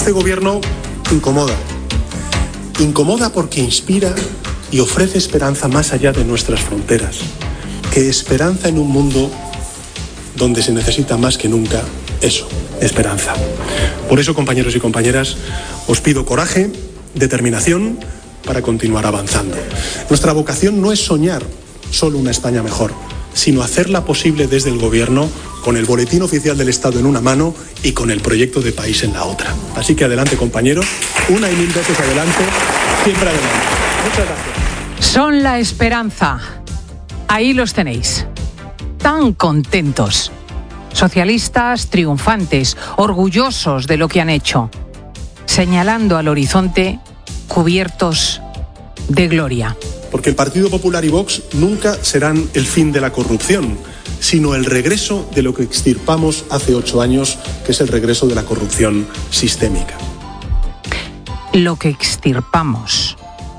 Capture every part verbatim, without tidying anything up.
Este gobierno incomoda. Incomoda porque inspira y ofrece esperanza más allá de nuestras fronteras. Que esperanza en un mundo donde se necesita más que nunca eso, esperanza. Por eso, compañeros y compañeras, os pido coraje, determinación para continuar avanzando. Nuestra vocación no es soñar solo una España mejor, sino hacerla posible desde el Gobierno, con el Boletín Oficial del Estado en una mano y con el proyecto de país en la otra. Así que adelante, compañeros, una y mil veces adelante, siempre adelante. Muchas gracias. Son la esperanza. Ahí los tenéis. Tan contentos. Socialistas triunfantes, orgullosos de lo que han hecho, señalando al horizonte cubiertos de gloria. Porque el Partido Popular y Vox nunca serán el fin de la corrupción, sino el regreso de lo que extirpamos hace ocho años, que es el regreso de la corrupción sistémica. Lo que extirpamos.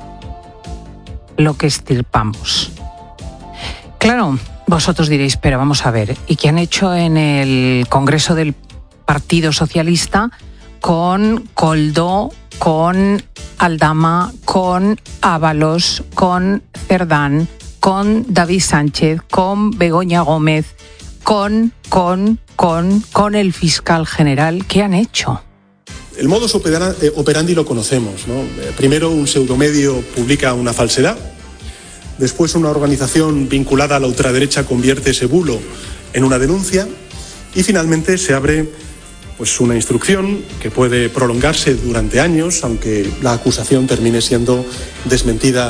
Lo que extirpamos. Claro, vosotros diréis, pero vamos a ver, ¿y qué han hecho en el Congreso del Partido Socialista con Koldo, con Aldama, con Ábalos, con Cerdán, con David Sánchez, con Begoña Gómez, con, con, con, con el fiscal general? ¿Qué han hecho? El modus operandi lo conocemos, ¿no? Primero un pseudomedio publica una falsedad, después una organización vinculada a la ultraderecha convierte ese bulo en una denuncia y finalmente se abre pues, una instrucción que puede prolongarse durante años, aunque la acusación termine siendo desmentida